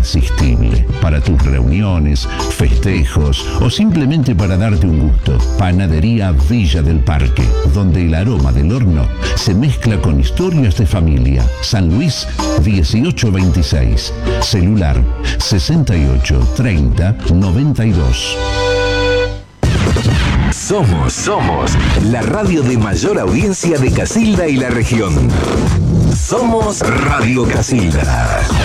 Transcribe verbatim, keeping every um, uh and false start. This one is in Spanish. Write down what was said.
irresistible. Para tus reuniones, festejos o simplemente para darte un gusto. Panadería Villa del Parque, donde el aroma del horno se mezcla con historias de familia. San Luis dieciocho veintiséis. Celular sesenta y ocho treinta noventa y dos. Somos, somos la radio de mayor audiencia de Casilda y la región. Somos Radio Casilda.